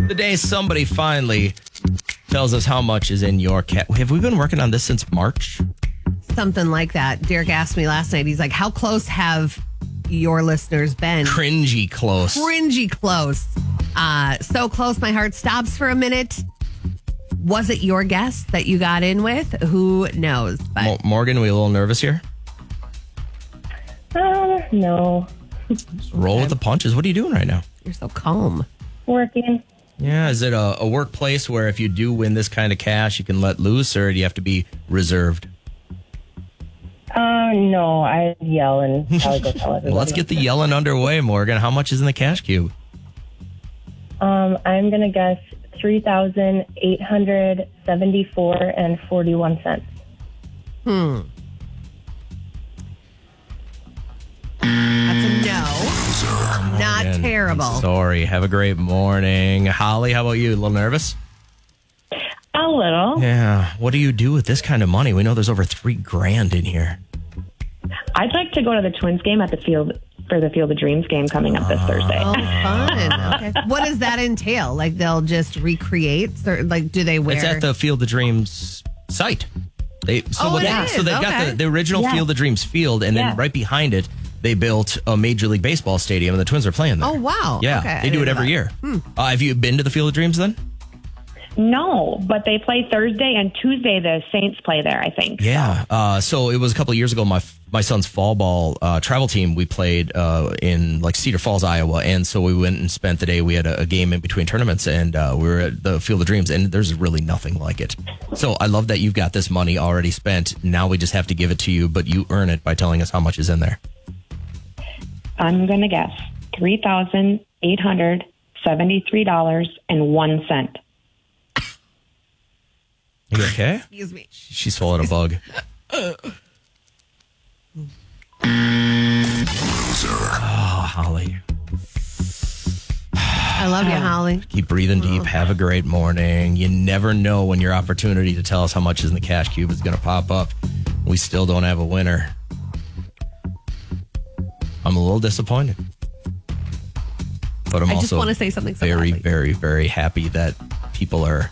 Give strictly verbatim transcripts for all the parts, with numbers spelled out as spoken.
The day somebody finally tells us how much is in your cat. Have we been working on this since March? Something like that. Derek asked me last night. He's like, how close have your listeners been? Cringy close. Cringy close. Uh, so close, my heart stops for a minute. Was it your guess that you got in with? Who knows? But Mo- Morgan, we a little nervous here? Uh, no. Roll with the punches. What are you doing right now? You're so calm. Working. Yeah, is it a, a workplace where if you do win this kind of cash, you can let loose, or do you have to be reserved? Uh, no, I yell and probably go tell everybody. Well, let's get the yelling underway, Morgan. How much is in the cash cube? Um, I'm going to guess three thousand eight hundred seventy-four and forty-one cents. Hmm. That's a no. Not Morgan, terrible. I'm sorry. Have a great morning. Holly, how about you? A little nervous? A little. Yeah. What do you do with this kind of money? We know there's over three grand in here. I'd like to go to the Twins game at the field for the Field of Dreams game coming up this Thursday. Oh, fun. Okay. What does that entail? Like they'll just recreate? Certain, like, do they wear? It's at the Field of Dreams site. They so Oh, what it they, is. so they've got Okay. the, the original Yeah. Field of Dreams field, and then Yeah. right behind it, they built a Major League Baseball stadium, and the Twins are playing there. Oh, wow. Yeah, Okay, I they do it didn't know every that. year. Uh, have you been to the Field of Dreams then? No, but they play Thursday and Tuesday. The Saints play there, I think. Yeah. Uh, so it was a couple of years ago. My my son's fall ball uh, travel team. We played uh, in like Cedar Falls, Iowa, and so we went and spent the day. We had a, a game in between tournaments, and uh, we were at the Field of Dreams, and there's really nothing like it. So I love that you've got this money already spent. Now we just have to give it to you, but you earn it by telling us how much is in there. I'm going to guess three thousand eight hundred seventy-three dollars and one cent. You okay? Excuse me. She swallowed a bug. Oh, Holly. I love you, Holly. Keep breathing deep. Have a great morning. You never know when your opportunity to tell us how much is in the cash cube is going to pop up. We still don't have a winner. I'm a little disappointed. But I'm I just also want to say something so very, badly. very, very happy that people are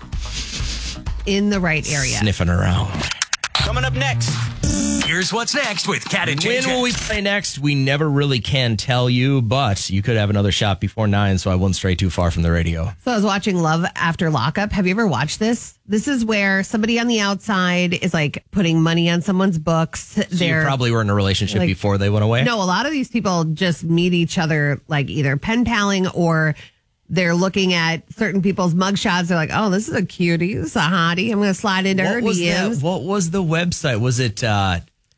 In the right area. sniffing around. Coming up next, here's what's next with Cat and J When J. will we play next? We never really can tell you, but you could have another shot before nine, so I wouldn't stray too far from the radio. So I was watching Love After Lockup. Have you ever watched this? This is where somebody on the outside is like putting money on someone's books. So you They're probably were in a relationship like- before they went away? No, a lot of these people just meet each other like either pen paling or they're looking at certain people's mugshots. They're like, oh, this is a cutie. This is a hottie. I'm going to slide into her What was, D Ms. that, what was the website? Was it uh,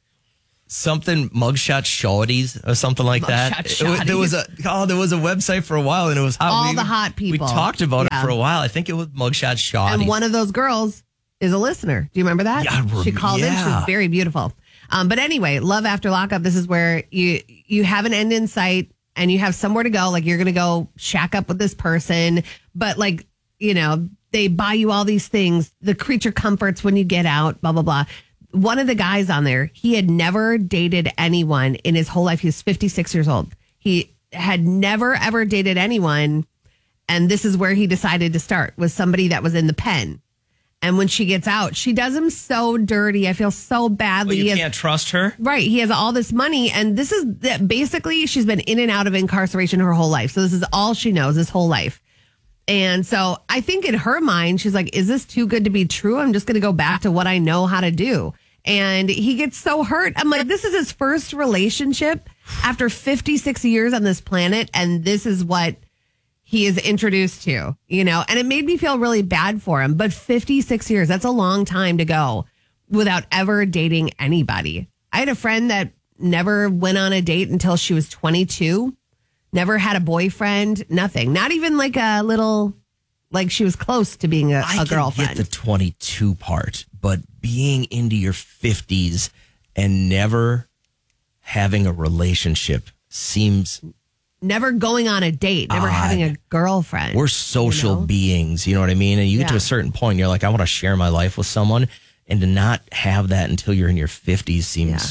something Mugshot Shorties or something like that? Mugshot It was- there was a oh, there was a website for a while, and it was hot. All we, the hot people. We talked about Yeah. it for a while. I think it was Mugshot Shorties. And one of those girls is a listener. Do you remember that? Yeah, I rem- she called in. She yeah. was very beautiful. Um, but anyway, Love After Lockup. This is where you you have an end in sight and you have somewhere to go. Like you're going to go shack up with this person, but like you know they buy you all these things, the creature comforts when you get out. Blah blah blah. One of the guys on there, he had never dated anyone in his whole life. He was fifty-six years old. He had never ever dated anyone, and this is where he decided to start with somebody that was in the pen. And when she gets out, she does him so dirty. I feel so badly. Well, you He has- can't trust her. right. He has all this money. And this is that basically she's been in and out of incarceration her whole life. So this is all she knows this whole life. And so I think in her mind, she's like, is this too good to be true? I'm just going to go back to what I know how to do. And he gets so hurt. I'm like, this is his first relationship after fifty-six years on this planet. And this is what he is introduced to, you know, and it made me feel really bad for him. But fifty-six years, that's a long time to go without ever dating anybody. I had a friend that never went on a date until she was twenty-two, never had a boyfriend, nothing, not even like a little, like she was close to being a, I a can girlfriend. get the twenty-two part, but being into your fifties and never having a relationship seems never going on a date, never Odd. having a girlfriend. we're social you know? beings, you know what I mean? And you get to Yeah. a certain point, you're like, I want to share my life with someone, and to not have that until you're in your fifties seems Yeah.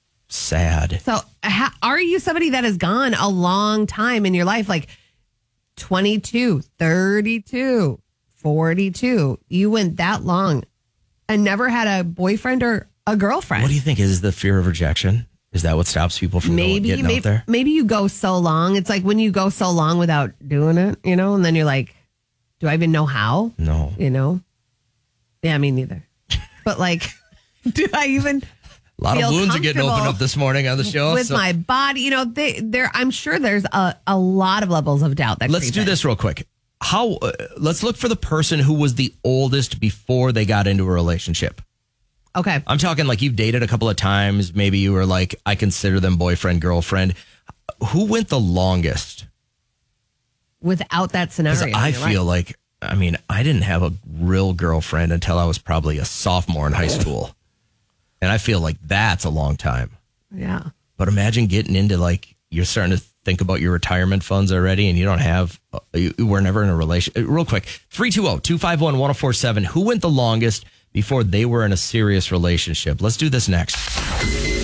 sad. So, ha- are you somebody that has gone a long time in your life? Like, twenty-two, thirty-two, forty-two. You went that long and never had a boyfriend or a girlfriend. What do you think? Is the fear of rejection? Is that what stops people from maybe, getting maybe, out there? Maybe you go so long. It's like when you go so long without doing it, you know, and then you're like, do I even know how? No. You know? Yeah, me neither. But like, do I even... A lot of wounds are getting opened up this morning on the show. With so. my body, you know, they, there. I'm sure there's a, a lot of levels of doubt that. Let's do in. this real quick. How? Uh, let's look for the person who was the oldest before they got into a relationship. Okay. I'm talking like you've dated a couple of times. Maybe you were like, I consider them boyfriend, girlfriend. Who went the longest? Without that scenario, I feel right. like, I mean, I didn't have a real girlfriend until I was probably a sophomore in high school. And I feel like that's a long time. Yeah. But imagine getting into like, you're starting to think about your retirement funds already and you don't have, uh, you, we're never in a relationship. Real quick, three two zero, two five one, one zero four seven. Who went the longest before they were in a serious relationship? Let's do this next.